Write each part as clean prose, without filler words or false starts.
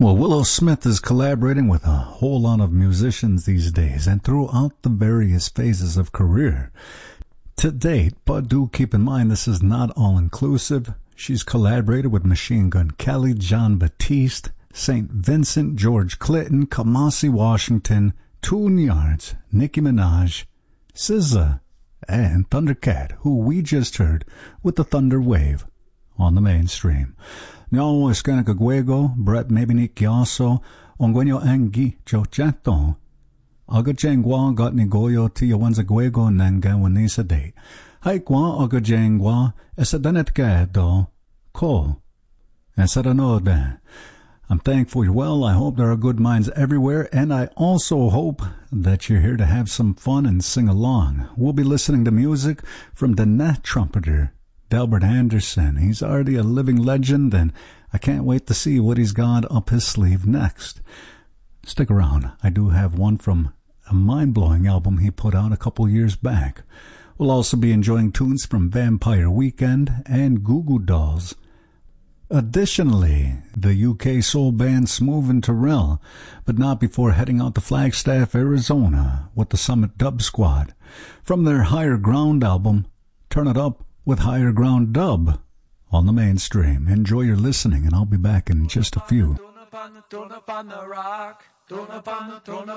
Well, Willow Smith is collaborating with a whole lot of musicians these days and throughout the various phases of career. To date, but do keep in mind this is not all-inclusive. She's collaborated with Machine Gun Kelly, John Batiste, St. Vincent, George Clinton, Kamasi Washington, Tune Yards, Nicki Minaj, SZA, and Thundercat, who we just heard with the Thunder Wave on the mainstream. Nyawo Eskanakagwego, Brett Mebinik Yaso, Ongwenyo Angi, Jochato, Agajengwa got Nigoyo Tiawanzagwego Nangawanisa Day. Haikwa Agajengwa, Esadanetgado, Ko, Esadanoda. I'm thankful you're well. I hope there are good minds everywhere, and I also hope that you're here to have some fun and sing along. We'll be listening to music from the Nat trumpeter, Delbert Anderson. He's already a living legend, and I can't wait to see what he's got up his sleeve next. Stick around. I do have one from a mind-blowing album he put out a couple years back. We'll also be enjoying tunes from Vampire Weekend and Goo Goo Dolls. Additionally, the UK soul band Smooth and Terrell, but not before heading out to Flagstaff, Arizona with the Summit Dub Squad. From their Higher Ground album, Turn It Up with Higher Ground Dub on the mainstream. Enjoy your listening, and I'll be back in just a few. Turn up on the rock. Turn up on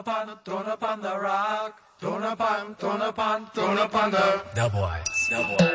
the rock. Turn up on the Doughboys.